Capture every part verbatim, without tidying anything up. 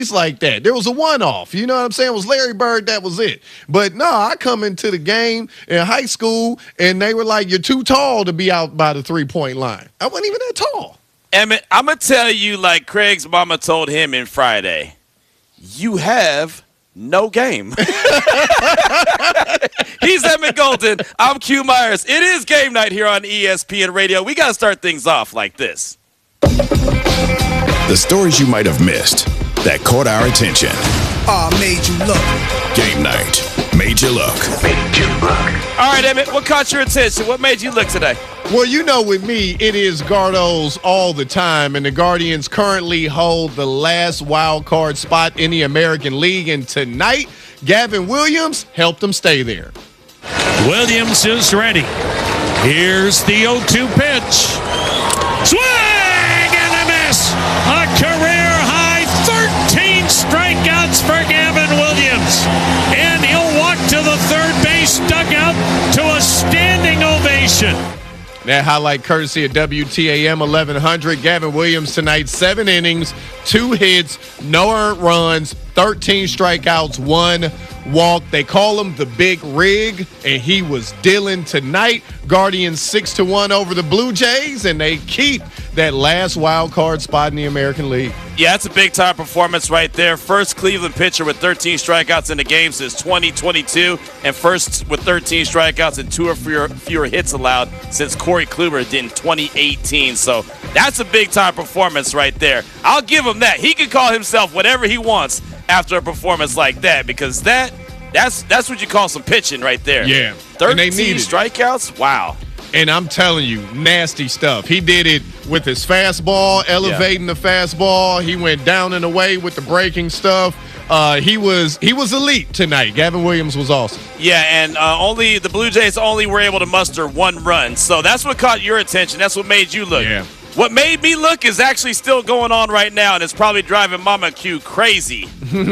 like that. There was a one-off. You know what I'm saying? It was Larry Bird. That was it. But no, I come into the game in high school, and they were like, you're too tall to be out by the three-point line. I wasn't even that tall. Emmett, I'm going to tell you like Craig's mama told him in Friday, you have no game. He's Emmett Golden. I'm Q Myers. It is game night here on E S P N Radio. We got to start things off like this. The stories you might have missed that caught our attention. Ah, uh, made you look. Game night. Made you look. Made you look. All right, Emmett, what caught your attention? What made you look today? Well, you know, with me, it is Gardo's all the time, and the Guardians currently hold the last wild card spot in the American League, and tonight, Gavin Williams helped them stay there. Williams is ready. Here's the oh two pitch. Swing and a miss. A career-high thirteen strikeouts for Gavin Williams. And he'll walk to the third base dugout to a standing ovation. That highlight courtesy of W T A M eleven hundred. Gavin Williams tonight, seven innings, two hits, no earned runs, thirteen strikeouts, one walk. They call him the Big Rig, and he was dealing tonight. Guardians six to one over the Blue Jays, and they keep that last wild card spot in the American League. Yeah, that's a big-time performance right there. First Cleveland pitcher with thirteen strikeouts in the game since twenty twenty-two, and first with thirteen strikeouts and two or fewer, fewer hits allowed since Corey Kluber did in twenty eighteen. So that's a big-time performance right there. I'll give him that. He can call himself whatever he wants after a performance like that, because that that's that's what you call some pitching right there. Yeah. thirteen strikeouts? Wow. And I'm telling you, nasty stuff. He did it with his fastball, elevating yeah. the fastball. He went down and away with the breaking stuff. Uh, he was he was elite tonight. Gavin Williams was awesome. Yeah, and uh, only the Blue Jays only were able to muster one run. So that's what caught your attention. That's what made you look. Yeah. What made me look is actually still going on right now, and it's probably driving Mama Q crazy.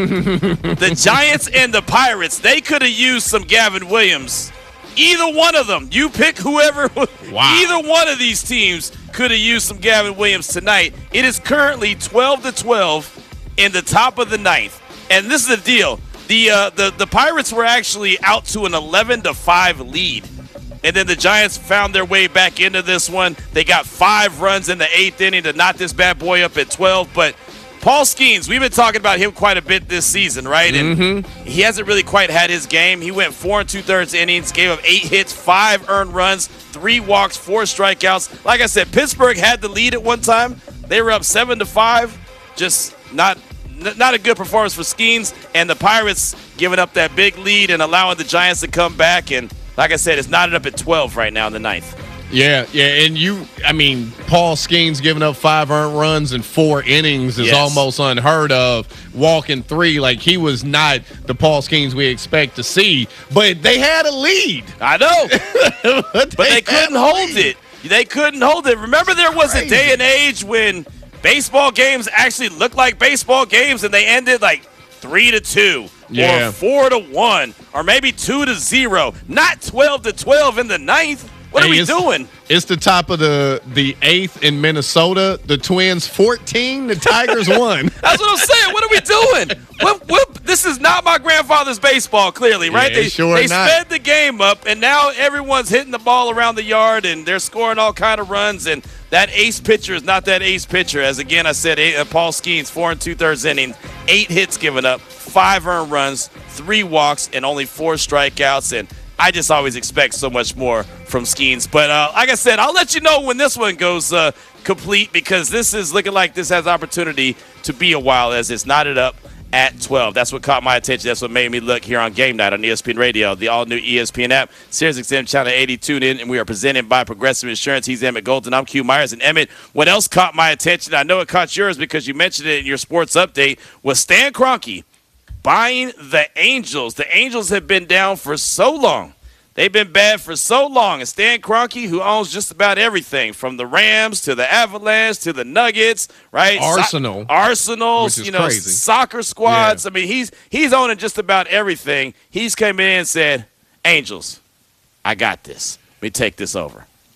The Giants and the Pirates, they could have used some Gavin Williams. Either one of them. You pick whoever. Wow. Either one of these teams could have used some Gavin Williams tonight. It is currently twelve to twelve in the top of the ninth. And this is the deal. The uh, the, the Pirates were actually out to an eleven to five lead. And then the Giants found their way back into this one. They got five runs in the eighth inning to knock this bad boy up at twelve. But Paul Skeens, we've been talking about him quite a bit this season, right? And mm-hmm. he hasn't really quite had his game. He went four and two-thirds innings, gave up eight hits, five earned runs, three walks, four strikeouts. Like I said, Pittsburgh had the lead at one time. They were up seven to five. Just not not a good performance for Skeens. And the Pirates giving up that big lead and allowing the Giants to come back. And like I said, it's knotted up at twelve right now in the ninth. Yeah, yeah, and you, I mean, Paul Skeens giving up five earned runs in four innings is yes. almost unheard of. Walking three, like he was not the Paul Skeens we expect to see. But they had a lead. I know, but, they, they couldn't hold it. They couldn't hold it. Remember, there was Crazy. a day and age when baseball games actually looked like baseball games, and they ended like three to two, yeah. or four to one, or maybe two to zero. Not twelve to twelve in the ninth. What hey, are we it's, doing? It's the top of the the eighth in Minnesota. The Twins fourteen, the Tigers one. That's what I'm saying. What are we doing? What, what, this is not my grandfather's baseball, clearly, right? Yeah, they sure they not. sped the game up, and now everyone's hitting the ball around the yard, and they're scoring all kind of runs. And that ace pitcher is not that ace pitcher. As again, I said, eight, uh, Paul Skeens, four and two thirds innings, eight hits given up, five earned runs, three walks, and only four strikeouts. And I just always expect so much more from Skeens. But uh, like I said, I'll let you know when this one goes uh, complete, because this is looking like this has opportunity to be a while, as it's knotted up at twelve. That's what caught my attention. That's what made me look here on Game Night on E S P N Radio, the all-new E S P N app, Sirius X M Channel eighty, tune in, and we are presented by Progressive Insurance. He's Emmett Golden. I'm Q Myers. And Emmett, what else caught my attention? I know it caught yours because you mentioned it in your sports update, was Stan Kroenke buying the Angels. The Angels have been down for so long. They've been bad for so long. And Stan Kroenke, who owns just about everything, from the Rams to the Avalanche to the Nuggets, right? Arsenal. So- Arsenals, you know, crazy. soccer squads. Yeah. I mean, he's he's owning just about everything. He's came in and said, Angels, I got this. Let me take this over.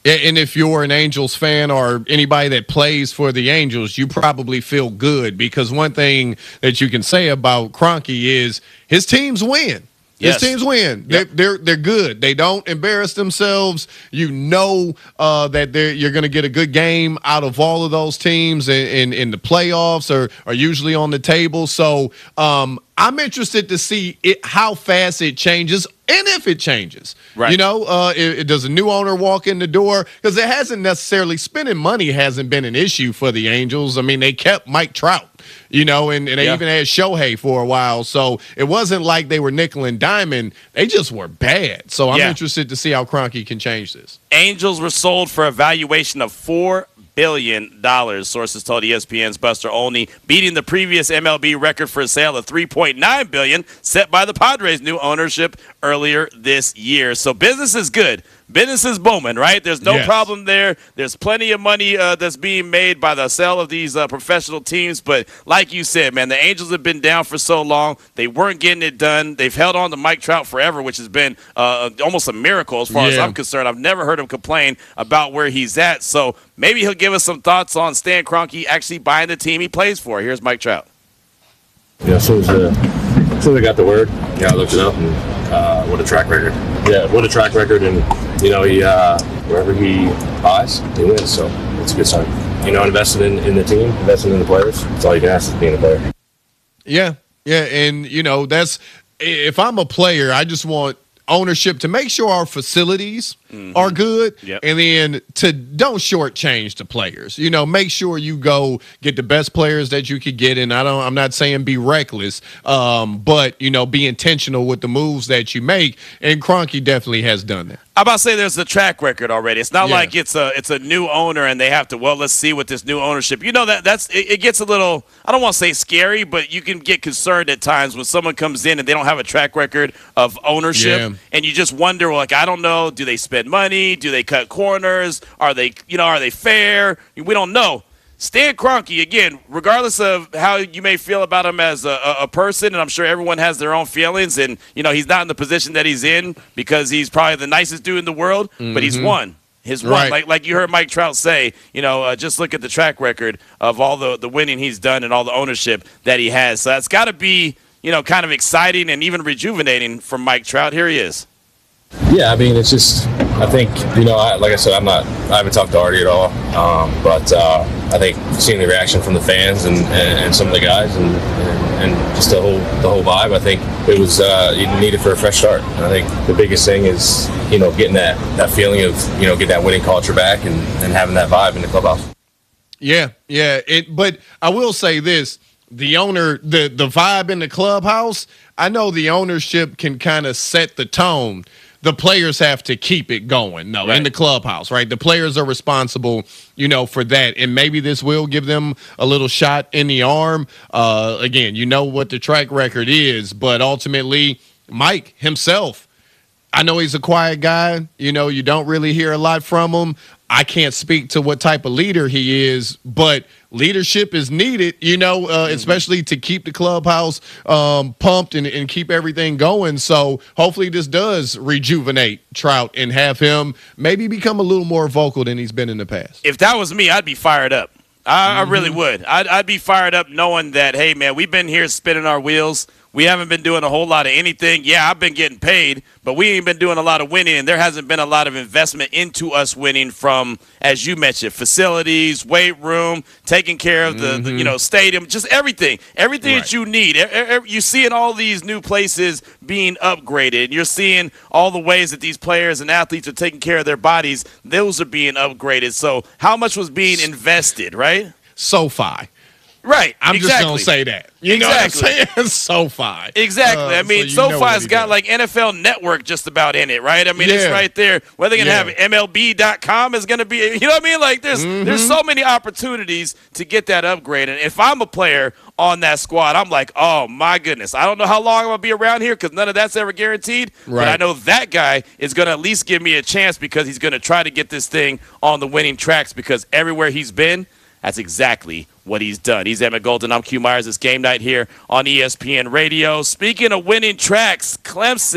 And if you're an Angels fan or anybody that plays for the Angels, you probably feel good because one thing that you can say about Kroenke is his teams win. Yes. His teams win. Yep. They're, they're they're good. They don't embarrass themselves. You know uh, that they're, you're going to get a good game out of all of those teams in, in, in the playoffs or are usually on the table. So um, I'm interested to see it, how fast it changes and if it changes. Right. You know, uh, it, it, does a new owner walk in the door? Because it hasn't necessarily – spending money hasn't been an issue for the Angels. I mean, they kept Mike Trout. You know, and, and they yeah. even had Shohei for a while. So it wasn't like they were nickel and diamond. They just were bad. So I'm yeah. interested to see how Kroenke can change this. Angels were sold for a valuation of four billion dollars, sources told E S P N's Buster Olney, beating the previous M L B record for a sale of three point nine billion dollars set by the Padres' new ownership earlier this year. So business is good. Business is booming, right? There's no yes. problem there. There's plenty of money uh, that's being made by the sale of these uh, professional teams. But like you said, man, the Angels have been down for so long. They weren't getting it done. They've held on to Mike Trout forever, which has been uh, almost a miracle as far yeah. as I'm concerned. I've never heard him complain about where he's at. So maybe he'll give us some thoughts on Stan Kroenke actually buying the team he plays for. Here's Mike Trout. Yeah, as soon as, uh, as soon as I got the word, yeah, I looked it up, and uh, what a track record. Yeah, what a track record, and, you know, he uh, wherever he buys, he wins, so it's a good sign. You know, invested in, in the team, invested in the players, that's all you can ask is being a player. Yeah, yeah, and, you know, that's – if I'm a player, I just want ownership to make sure our facilities mm-hmm. are good, yep. and then to don't shortchange the players. You know, make sure you go get the best players that you could get. And I don't, I'm not saying be reckless, um, but you know, be intentional with the moves that you make. And Kroenke definitely has done that. I'm about to say there's a track record already. It's not yeah. like it's a it's a new owner and they have to, well, let's see what this new ownership. You know, that that's it, it gets a little, I don't want to say scary, but you can get concerned at times when someone comes in and they don't have a track record of ownership. Yeah. And you just wonder, like, I don't know, do they spend money? Do they cut corners? Are they, you know, are they fair? We don't know. Stan Kroenke, again, regardless of how you may feel about him as a, a person, and I'm sure everyone has their own feelings, and, you know, he's not in the position that he's in because he's probably the nicest dude in the world, mm-hmm. but he's won. His right. one, like like you heard Mike Trout say, you know, uh, just look at the track record of all the, the winning he's done and all the ownership that he has. So that's got to be, you know, kind of exciting and even rejuvenating for Mike Trout. Here he is. Yeah, I mean, it's just, I think, you know, I, like I said, I'm not, I haven't talked to Artie at all, um, but uh, I think seeing the reaction from the fans and, and, and some of the guys and, and, and just the whole the whole vibe, I think it was uh, needed for a fresh start. And I think the biggest thing is, you know, getting that, that feeling of, you know, get that winning culture back and, and having that vibe in the clubhouse. Yeah, yeah. It, but I will say this. The owner, the, the vibe in the clubhouse, I know the ownership can kind of set the tone. The players have to keep it going, no, right. in the clubhouse, right? The players are responsible, you know, for that. And maybe this will give them a little shot in the arm. Uh, again, you know what the track record is, but ultimately, Mike himself, I know he's a quiet guy. You know, you don't really hear a lot from him. I can't speak to what type of leader he is, but leadership is needed, you know, uh, mm-hmm. especially to keep the clubhouse um, pumped and, and keep everything going. So hopefully this does rejuvenate Trout and have him maybe become a little more vocal than he's been in the past. If that was me, I'd be fired up. I, mm-hmm. I really would. I'd, I'd be fired up knowing that, hey, man, we've been here spinning our wheels. We haven't been doing a whole lot of anything. Yeah, I've been getting paid, but we ain't been doing a lot of winning, and there hasn't been a lot of investment into us winning from, as you mentioned, facilities, weight room, taking care of the, mm-hmm. the you know, stadium, just everything. Everything right. that you need. You're seeing all these new places being upgraded. You're seeing all the ways that these players and athletes are taking care of their bodies. Those are being upgraded. So how much was being invested, right? SoFi. Right, I'm exactly. just going to say that. You exactly. know what I'm saying? SoFi. Exactly. Uh, I mean, so SoFi's got like N F L Network just about in it, right? I mean, yeah. it's right there. Where they're going to yeah. have M L B dot com is going to be, you know what I mean? Like, there's mm-hmm. there's so many opportunities to get that upgrade. And if I'm a player on that squad, I'm like, oh, my goodness. I don't know how long I'm going to be around here because none of that's ever guaranteed. Right. But I know that guy is going to at least give me a chance because he's going to try to get this thing on the winning tracks because everywhere he's been, that's exactly what he's done. He's Emmett Golden. I'm Q Myers. It's game night here on E S P N Radio. Speaking of winning tracks, Clemson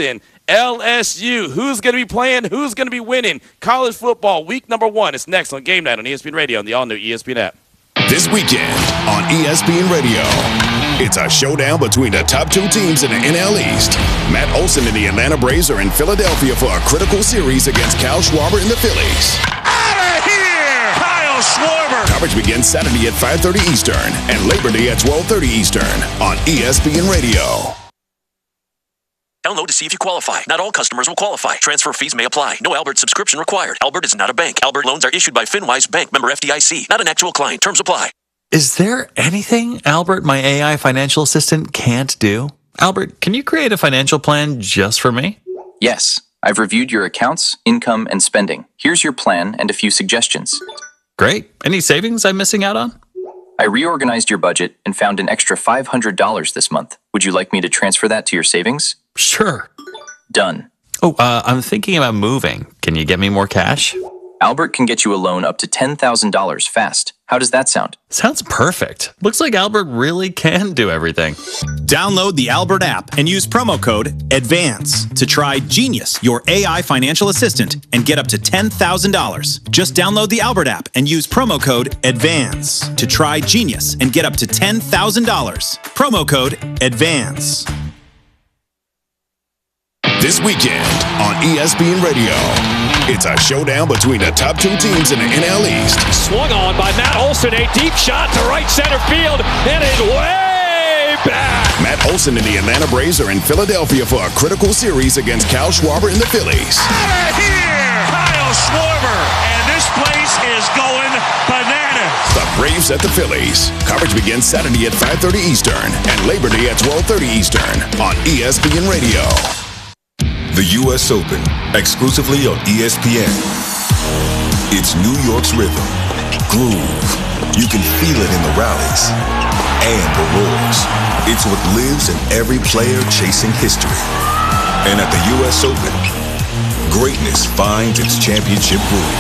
L S U. Who's going to be playing? Who's going to be winning? College football week number one. It's next on Game Night on E S P N Radio and the all-new E S P N app. This weekend on E S P N Radio, it's a showdown between the top two teams in the N L East. Matt Olson and the Atlanta Braves are in Philadelphia for a critical series against Kyle Schwarber and the Phillies. Out of here! Kyle Schwarber! Coverage begins Saturday at five thirty Eastern and Labor Day at twelve thirty Eastern on E S P N Radio. Download to see if you qualify. Not all customers will qualify. Transfer fees may apply. No Albert subscription required. Albert is not a bank. Albert loans are issued by FinWise Bank, member F D I C. Not an actual client. Terms apply. Is there anything Albert, my A I financial assistant, can't do? Albert, can you create a financial plan just for me? Yes. I've reviewed your accounts, income, and spending. Here's your plan and a few suggestions. Great. Any savings I'm missing out on? I reorganized your budget and found an extra five hundred dollars this month. Would you like me to transfer that to your savings? Sure. Done. Oh, uh, I'm thinking about moving. Can you get me more cash? Albert can get you a loan up to ten thousand dollars fast. How does that sound? Sounds perfect. Looks like Albert really can do everything. Download the Albert app and use promo code ADVANCE to try Genius, your A I financial assistant, and get up to ten thousand dollars. Just download the Albert app and use promo code ADVANCE to try Genius and get up to ten thousand dollars. Promo code ADVANCE. This weekend on E S P N Radio, it's a showdown between the top two teams in the N L East. Swung on by Matt Olson, a deep shot to right center field, and it's way back. Matt Olson and the Atlanta Braves are in Philadelphia for a critical series against Kyle Schwarber and the Phillies. Out of here! Kyle Schwarber, and this place is going bananas. The Braves at the Phillies. Coverage begins Saturday at five thirty Eastern and Labor Day at twelve thirty Eastern on E S P N Radio. The U S Open, exclusively on E S P N. It's New York's rhythm, groove. You can feel it in the rallies and the roars. It's what lives in every player chasing history. And at the U S Open, greatness finds its championship groove.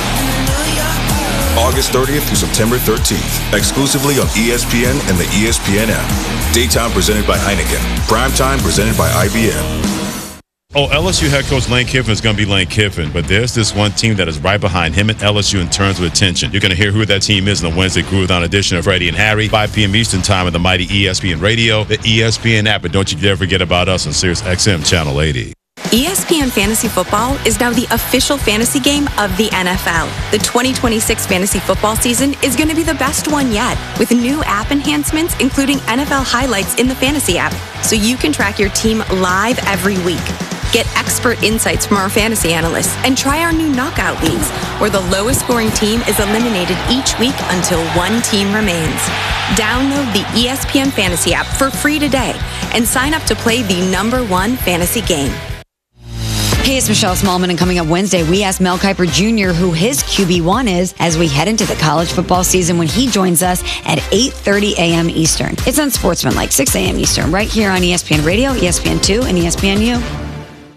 August thirtieth through September thirteenth, exclusively on E S P N and the E S P N app. Daytime presented by Heineken. Primetime presented by I B M. Oh, L S U head coach Lane Kiffin is going to be Lane Kiffin, but there's this one team that is right behind him at L S U in terms of attention. You're going to hear who that team is in the Wednesday Groove On edition of Freddie and Harry, five p.m. Eastern Time on the mighty E S P N Radio, the E S P N app, and don't you dare forget about us on Sirius X M Channel eighty. E S P N Fantasy Football is now the official fantasy game of the N F L. The twenty twenty-six fantasy football season is going to be the best one yet, with new app enhancements, including N F L highlights in the fantasy app, so you can track your team live every week. Get expert insights from our fantasy analysts and try our new knockout leagues, where the lowest scoring team is eliminated each week until one team remains. Download the E S P N Fantasy app for free today and sign up to play the number one fantasy game. Hey, it's Michelle Smallman, and coming up Wednesday, we ask Mel Kiper Junior who his Q B one is as we head into the college football season when he joins us at eight thirty a.m. Eastern. It's on Sportsmanlike, six a.m. Eastern, right here on E S P N Radio, E S P N two, and E S P N U.